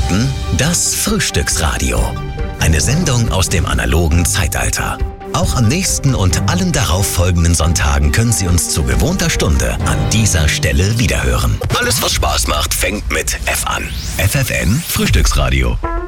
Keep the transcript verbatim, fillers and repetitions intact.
hörten das Frühstücksradio. Eine Sendung aus dem analogen Zeitalter. Auch am nächsten und allen darauffolgenden Sonntagen können Sie uns zu gewohnter Stunde an dieser Stelle wiederhören. Alles, was Spaß macht, fängt mit F an. F F N Frühstücksradio.